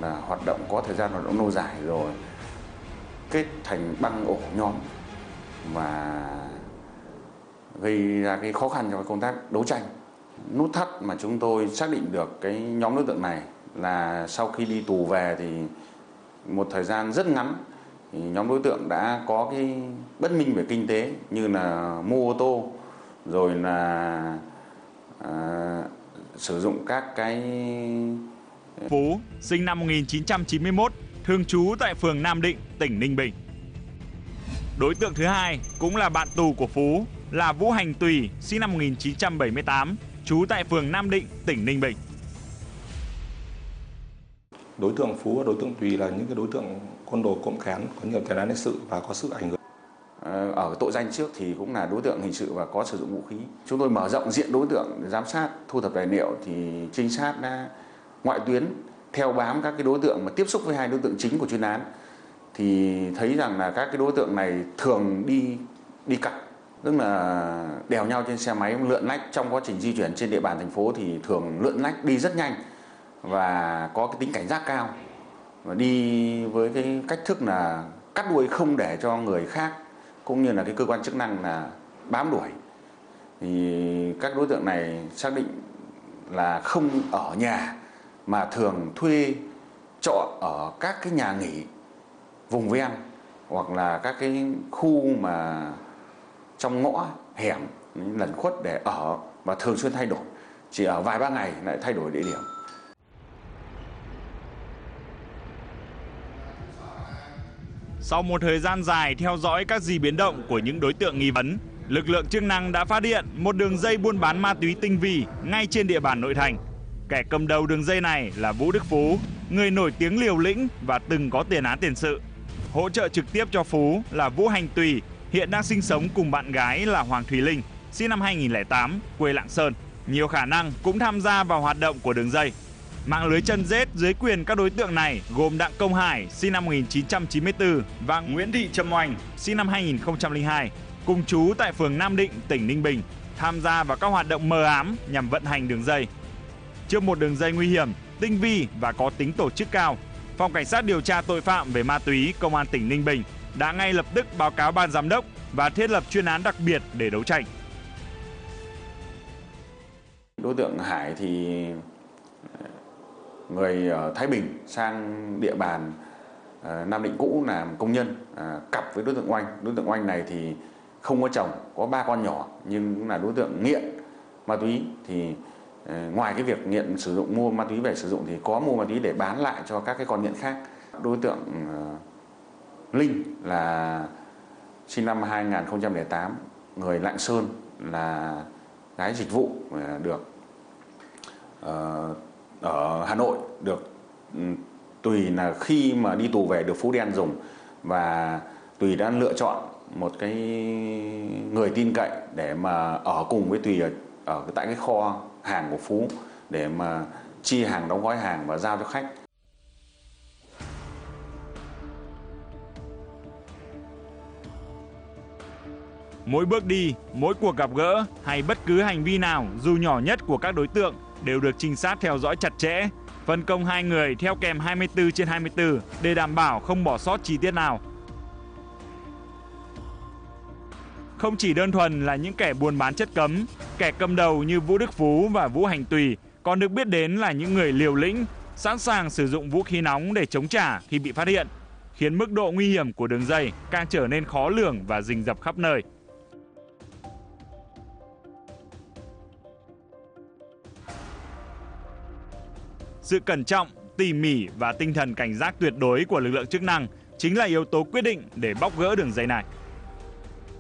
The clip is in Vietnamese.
là hoạt động có thời gian hoạt động lâu dài rồi kết thành băng ổ nhóm và gây ra cái khó khăn cho công tác đấu tranh. Nút thắt mà chúng tôi xác định được cái nhóm đối tượng này là sau khi đi tù về thì một thời gian rất ngắn thì nhóm đối tượng đã có cái bất minh về kinh tế như là mua ô tô rồi là sử dụng các cái. Phú sinh năm 1991, thường trú tại phường Nam Định, tỉnh Ninh Bình. Đối tượng thứ hai cũng là bạn tù của Phú là Vũ Hành Tùy, sinh năm 1978, trú tại phường Nam Định, tỉnh Ninh Bình. Đối tượng Phú và đối tượng Tùy là những cái đối tượng côn đồ cộng cán, có nhiều tiền án hình sự và có sự ảnh hưởng. Ở tội danh trước thì cũng là đối tượng hình sự và có sử dụng vũ khí. Chúng tôi mở rộng diện đối tượng giám sát, thu thập tài liệu thì trinh sát đã ngoại tuyến theo bám các cái đối tượng mà tiếp xúc với hai đối tượng chính của chuyên án thì thấy rằng là các cái đối tượng này thường đi cặp, tức là đèo nhau trên xe máy lượn lách trong quá trình di chuyển trên địa bàn thành phố thì thường lượn lách đi rất nhanh và có cái tính cảnh giác cao và đi với cái cách thức là cắt đuôi không để cho người khác cũng như là cái cơ quan chức năng là bám đuổi. Thì các đối tượng này xác định là không ở nhà mà thường thuê trọ ở các cái nhà nghỉ vùng ven hoặc là các cái khu mà trong ngõ hẻm lẩn khuất để ở và thường xuyên thay đổi, chỉ ở vài ba ngày lại thay đổi địa điểm. Sau một thời gian dài theo dõi các di biến động của những đối tượng nghi vấn, lực lượng chức năng đã phát hiện một đường dây buôn bán ma túy tinh vi ngay trên địa bàn nội thành. Kẻ cầm đầu đường dây này là Vũ Đức Phú, người nổi tiếng liều lĩnh và từng có tiền án tiền sự. Hỗ trợ trực tiếp cho Phú là Vũ Hành Tùy, hiện đang sinh sống cùng bạn gái là Hoàng Thùy Linh, sinh năm 2008, quê Lạng Sơn. Nhiều khả năng cũng tham gia vào hoạt động của đường dây. Mạng lưới chân rết dưới quyền các đối tượng này gồm Đặng Công Hải, sinh năm 1994 và Nguyễn Thị Trâm Oanh, sinh năm 2002, cùng trú tại phường Nam Định, tỉnh Ninh Bình, tham gia vào các hoạt động mờ ám nhằm vận hành đường dây. Trước một đường dây nguy hiểm, tinh vi và có tính tổ chức cao, Phòng Cảnh sát điều tra tội phạm về ma túy Công an tỉnh Ninh Bình đã ngay lập tức báo cáo ban giám đốc và thiết lập chuyên án đặc biệt để đấu tranh. Đối tượng Hải thì người ở Thái Bình sang địa bàn Nam Định cũ làm công nhân, cặp với đối tượng Oanh. Đối tượng Oanh này thì không có chồng, có 3 con nhỏ nhưng cũng là đối tượng nghiện ma túy. Thì ngoài cái việc nghiện sử dụng mua ma túy về sử dụng thì có mua ma túy để bán lại cho các cái con nghiện khác. Đối tượng Linh là sinh năm 2008, người Lạng Sơn, là gái dịch vụ, được ở Hà Nội, được Tùy là khi mà đi tù về được Phú đen dùng và Tùy đã lựa chọn một cái người tin cậy để mà ở cùng với Tùy ở tại cái kho hàng của Phú để mà chi hàng, đóng gói hàng và giao cho khách. Mỗi bước đi, mỗi cuộc gặp gỡ hay bất cứ hành vi nào dù nhỏ nhất của các đối tượng đều được trinh sát theo dõi chặt chẽ, phân công 2 người theo kèm 24/24 để đảm bảo không bỏ sót chi tiết nào. Không chỉ đơn thuần là những kẻ buôn bán chất cấm, kẻ cầm đầu như Vũ Đức Phú và Vũ Hành Tùy còn được biết đến là những người liều lĩnh, sẵn sàng sử dụng vũ khí nóng để chống trả khi bị phát hiện, khiến mức độ nguy hiểm của đường dây càng trở nên khó lường và rình rập khắp nơi. Sự cẩn trọng, tỉ mỉ và tinh thần cảnh giác tuyệt đối của lực lượng chức năng chính là yếu tố quyết định để bóc gỡ đường dây này.